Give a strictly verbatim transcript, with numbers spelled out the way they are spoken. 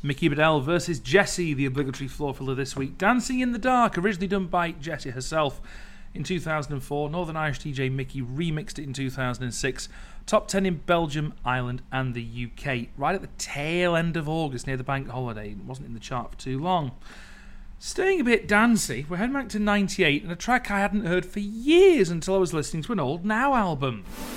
Mickey Bedell versus Jessie, the obligatory floor filler this week. Dancing in the Dark, originally done by Jessie herself in two thousand four. Northern Irish D J Mickey remixed it in two thousand six. Top ten in Belgium, Ireland and the U K. Right at the tail end of August, near the bank holiday. It wasn't in the chart for too long. Staying a bit dancey, we're heading back to ninety-eight and a track I hadn't heard for years until I was listening to an Old Now album.